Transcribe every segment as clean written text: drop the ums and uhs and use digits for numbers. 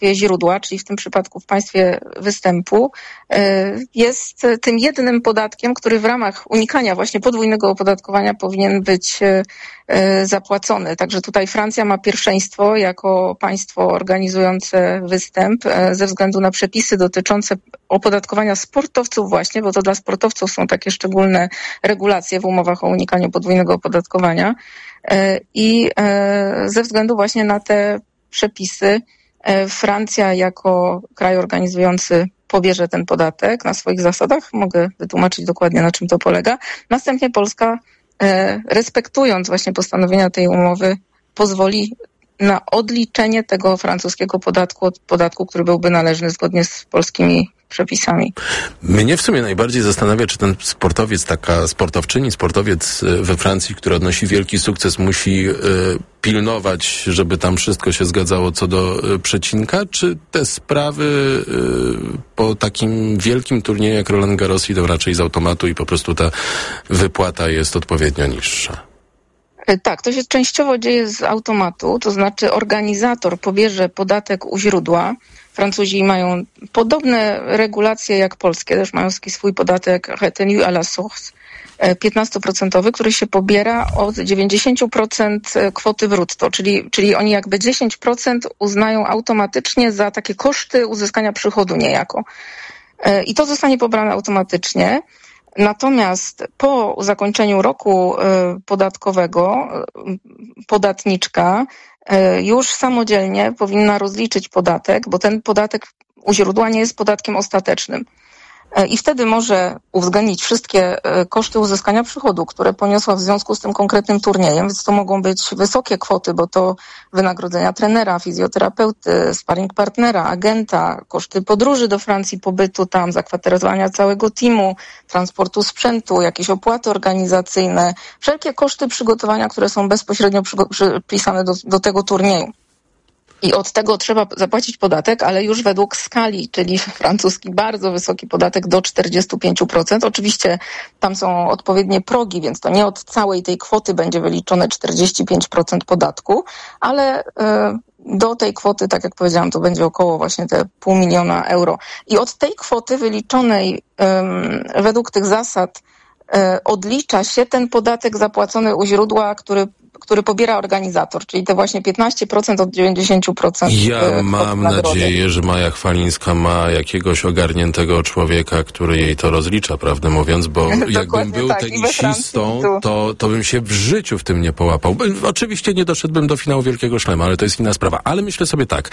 państwie źródła, czyli w tym przypadku w państwie występu, jest tym jednym podatkiem, który w ramach unikania właśnie podwójnego opodatkowania powinien być zapłacony. Także tutaj Francja ma pierwszeństwo jako państwo organizujące występ ze względu na przepisy dotyczące opodatkowania sportowców właśnie, bo to dla sportowców są takie szczególne regulacje w umowach o unikaniu podwójnego opodatkowania i ze względu właśnie na te przepisy Francja jako kraj organizujący pobierze ten podatek na swoich zasadach. Mogę wytłumaczyć dokładnie, na czym to polega. Następnie Polska, respektując właśnie postanowienia tej umowy, pozwoli na odliczenie tego francuskiego podatku od podatku, który byłby należny zgodnie z polskimi przepisami. Mnie w sumie najbardziej zastanawia, czy ten sportowiec, taka sportowczyni, sportowiec we Francji, który odnosi wielki sukces, musi pilnować, żeby tam wszystko się zgadzało co do przecinka, czy te sprawy po takim wielkim turnieju jak Roland Garros idą raczej z automatu i po prostu ta wypłata jest odpowiednio niższa? Tak, to się częściowo dzieje z automatu, to znaczy organizator pobierze podatek u źródła. Francuzi mają podobne regulacje jak polskie, też mają swój podatek retenu à la source, 15%, który się pobiera od 90% kwoty brutto, czyli oni jakby 10% uznają automatycznie za takie koszty uzyskania przychodu niejako. I to zostanie pobrane automatycznie. Natomiast po zakończeniu roku podatkowego podatniczka już samodzielnie powinna rozliczyć podatek, bo ten podatek u źródła nie jest podatkiem ostatecznym. I wtedy może uwzględnić wszystkie koszty uzyskania przychodu, które poniosła w związku z tym konkretnym turniejem, więc to mogą być wysokie kwoty, bo to wynagrodzenia trenera, fizjoterapeuty, sparring partnera, agenta, koszty podróży do Francji, pobytu tam, zakwaterowania całego teamu, transportu sprzętu, jakieś opłaty organizacyjne, wszelkie koszty przygotowania, które są bezpośrednio przypisane do tego turnieju. I od tego trzeba zapłacić podatek, ale już według skali, czyli francuski bardzo wysoki podatek do 45%. Oczywiście tam są odpowiednie progi, więc to nie od całej tej kwoty będzie wyliczone 45% podatku, ale do tej kwoty, tak jak powiedziałam, to będzie około właśnie te 500 000 euro. I od tej kwoty wyliczonej według tych zasad odlicza się ten podatek zapłacony u źródła, który pobiera organizator, czyli te właśnie 15% od 90%. Ja mam nadzieję, że Maja Chwalińska ma jakiegoś ogarniętego człowieka, który jej to rozlicza, prawdę mówiąc, bo jakbym był tenisistą, to bym się w życiu w tym nie połapał. Oczywiście nie doszedłbym do finału Wielkiego Szlema, ale to jest inna sprawa. Ale myślę sobie tak.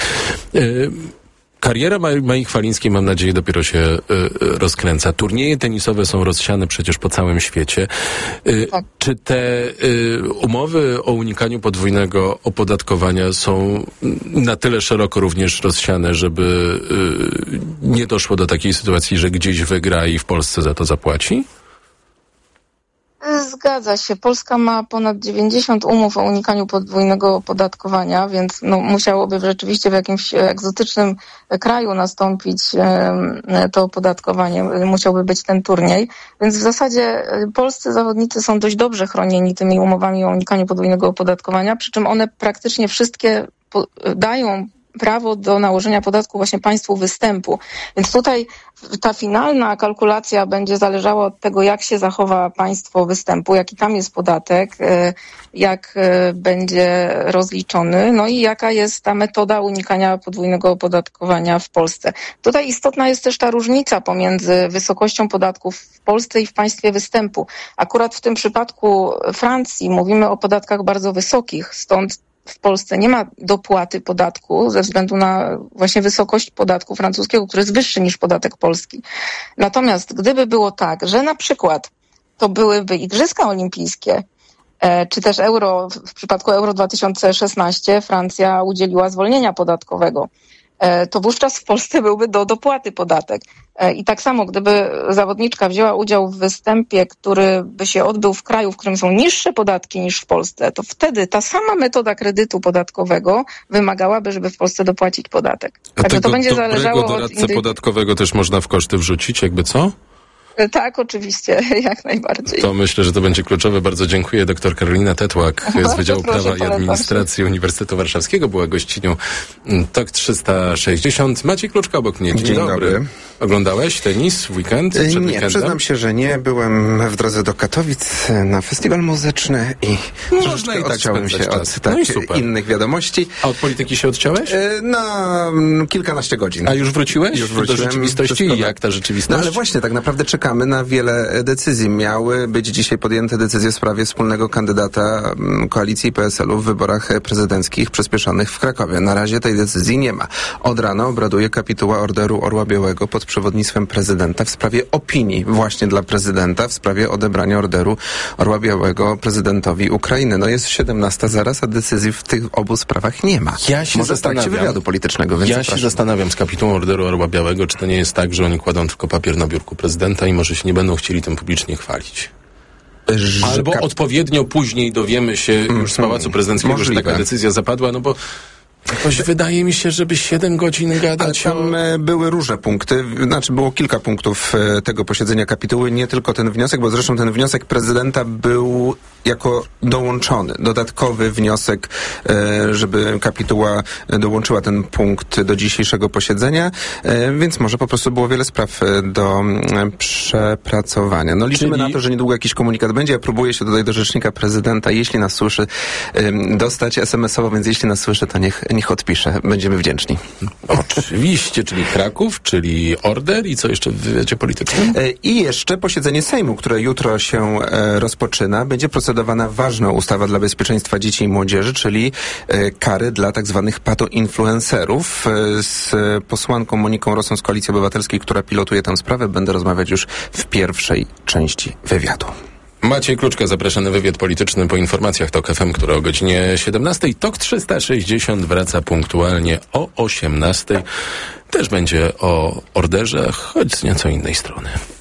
Kariera Mai Chwalińskiej, mam nadzieję, dopiero się rozkręca. Turnieje tenisowe są rozsiane przecież po całym świecie. Tak. Czy te umowy o unikaniu podwójnego opodatkowania są na tyle szeroko również rozsiane, żeby nie doszło do takiej sytuacji, że gdzieś wygra i w Polsce za to zapłaci? Zgadza się. Polska ma ponad 90 umów o unikaniu podwójnego opodatkowania, więc musiałoby rzeczywiście w jakimś egzotycznym kraju nastąpić to opodatkowanie. Musiałby być ten turniej. Więc w zasadzie polscy zawodnicy są dość dobrze chronieni tymi umowami o unikaniu podwójnego opodatkowania, przy czym one praktycznie wszystkie dają prawo do nałożenia podatku właśnie państwu występu. Więc tutaj ta finalna kalkulacja będzie zależała od tego, jak się zachowa państwo występu, jaki tam jest podatek, jak będzie rozliczony, no i jaka jest ta metoda unikania podwójnego opodatkowania w Polsce. Tutaj istotna jest też ta różnica pomiędzy wysokością podatków w Polsce i w państwie występu. Akurat w tym przypadku Francji mówimy o podatkach bardzo wysokich, stąd w Polsce nie ma dopłaty podatku ze względu na właśnie wysokość podatku francuskiego, który jest wyższy niż podatek polski. Natomiast gdyby było tak, że na przykład to byłyby Igrzyska Olimpijskie, czy też w przypadku Euro 2016 Francja udzieliła zwolnienia podatkowego, to wówczas w Polsce byłby do dopłaty podatek. I tak samo, gdyby zawodniczka wzięła udział w występie, który by się odbył w kraju, w którym są niższe podatki niż w Polsce, to wtedy ta sama metoda kredytu podatkowego wymagałaby, żeby w Polsce dopłacić podatek. A także tego to będzie zależało doradcę podatkowego też można w koszty wrzucić, jakby co? Tak, oczywiście, jak najbardziej. To myślę, że to będzie kluczowe. Bardzo dziękuję. Dr Karolina Tetłak z Wydziału Prawa i Administracji Uniwersytetu Warszawskiego była gościnią TOK 360. Maciej Kluczka obok mnie. Dzień dobry. Oglądałeś tenis w weekend? Nie, przyznam się, że nie. Byłem w drodze do Katowic na festiwal muzyczny i można i tak odciąłem się czas. od innych wiadomości. A od polityki się odciąłeś? Na kilkanaście godzin. A już wróciłeś? Już wróciłem do rzeczywistości? I jak ta rzeczywistość? No ale właśnie, tak naprawdę czekamy na wiele decyzji. Miały być dzisiaj podjęte decyzje w sprawie wspólnego kandydata koalicji PSL-u w wyborach prezydenckich przyspieszonych w Krakowie. Na razie tej decyzji nie ma. Od rana obraduje kapituła Orderu Orła Białego pod przewodnictwem prezydenta w sprawie opinii właśnie dla prezydenta w sprawie odebrania Orderu Orła Białego prezydentowi Ukrainy. No jest 17 zaraz, a decyzji w tych obu sprawach nie ma. Ja się Może w trakcie wywiadu politycznego, więc ja się zastanawiam z kapitułą Orderu Orła Białego, czy to nie jest tak, że oni kładą tylko papier na biurku prezydenta i może się nie będą chcieli tym publicznie chwalić. Albo odpowiednio później dowiemy się już z Pałacu Prezydenckiego, że taka decyzja zapadła, no bo jakoś wydaje mi się, żeby 7 godzin gadać. Ale tam były różne punkty, było kilka punktów tego posiedzenia kapituły, nie tylko ten wniosek, bo zresztą ten wniosek prezydenta był jako dołączony, dodatkowy wniosek, żeby kapituła dołączyła ten punkt do dzisiejszego posiedzenia, więc może po prostu było wiele spraw do przepracowania. No liczymy na to, że niedługo jakiś komunikat będzie. Ja próbuję się tutaj do rzecznika prezydenta, jeśli nas słyszy, dostać SMS-owo, więc jeśli nas słyszy, to niech odpisze. Będziemy wdzięczni. Oczywiście, czyli Kraków, czyli Order i co jeszcze w wywiadzie politycznym? I jeszcze posiedzenie Sejmu, które jutro się rozpoczyna. Będzie procedowana ważna ustawa dla bezpieczeństwa dzieci i młodzieży, czyli kary dla tak zwanych patoinfluencerów. Z posłanką Moniką Rosą z Koalicji Obywatelskiej, która pilotuje tę sprawę, będę rozmawiać już w pierwszej części wywiadu. Maciej Kluczka, zapraszam na wywiad polityczny po informacjach TOK FM, które o godzinie 17. TOK 360 wraca punktualnie o 18. Też będzie o orderze, choć z nieco innej strony.